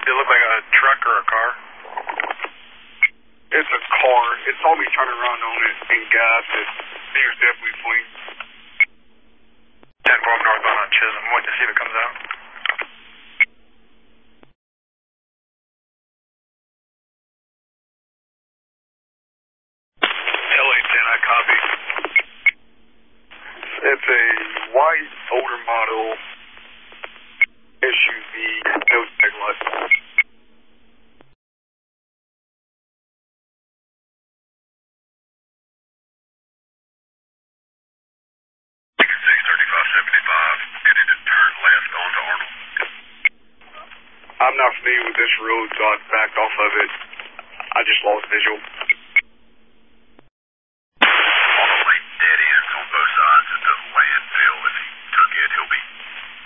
Did it look like a truck or a car? It's a car. It saw me turn around on it and gas it. He was definitely fleeing. 10-4 northbound on Chisholm. I'm waiting to see if it comes out. LA-10, I copy. It's a white, older model SUV, no tag light. I'm not familiar with this road, so I backed off of it. I just lost visual.